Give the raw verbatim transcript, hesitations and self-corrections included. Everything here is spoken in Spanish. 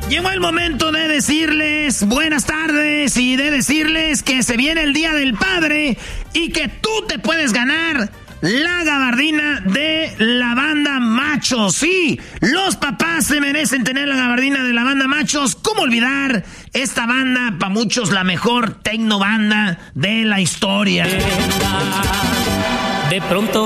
Llegó el momento de decirles buenas tardes y de decirles que se viene el Día del Padre y que tú te puedes ganar la gabardina de la banda Machos. Sí, los papás se merecen tener la gabardina de la banda Machos. ¿Cómo olvidar esta banda? Para muchos la mejor tecno banda de la historia. De pronto